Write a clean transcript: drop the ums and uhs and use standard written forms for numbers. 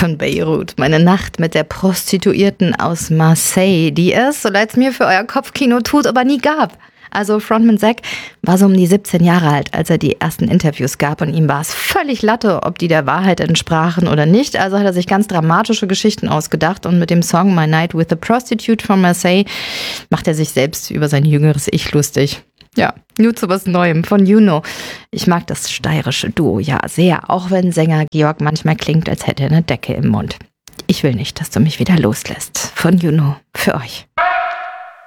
von Beirut. Meine Nacht mit der Prostituierten aus Marseille, die es, so leid es mir für euer Kopfkino tut, aber nie gab. Also Frontman Zack war so um die 17 Jahre alt, als er die ersten Interviews gab und ihm war es völlig Latte, ob die der Wahrheit entsprachen oder nicht. Also hat er sich ganz dramatische Geschichten ausgedacht und mit dem Song My Night with a Prostitute from Marseille macht er sich selbst über sein jüngeres Ich lustig. Ja, nur zu was Neuem von Juno. Ich mag das steirische Duo ja sehr, auch wenn Sänger Georg manchmal klingt, als hätte er eine Decke im Mund. Ich will nicht, dass du mich wieder loslässt. Von Juno für euch.